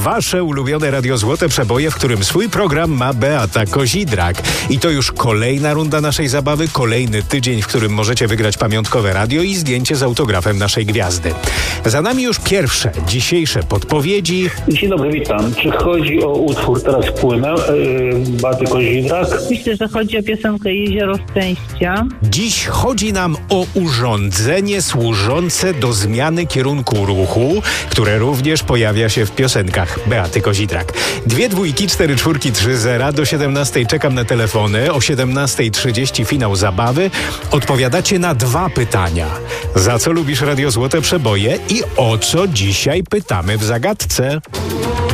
wasze ulubione Radio Złote Przeboje, w którym swój program ma Beata Kozidrak. I to już kolejna runda naszej zabawy, kolejny tydzień, w którym możecie wygrać pamiątkowe radio i zdjęcie z autografem naszej gwiazdy. Za nami już pierwsze, dzisiejsze podpowiedzi. Dzień dobry, witam. Czy chodzi o utwór Teraz płynę, Beaty Kozidrak? Myślę, że chodzi o piosenkę Jezioro Szczęścia. Dziś chodzi nam o urządzenie służące do zmiany kierunku ruchu, które również pojawia się w piosenkach Beaty Kozidrak. 2 dwójki, 4 czwórki, 3 zera. Do 17 czekam na telefony. O 17:30 finał zabawy. Odpowiadacie na 2 pytania. Za co lubisz Radio Złote Przeboje i o co dzisiaj pytamy w zagadce?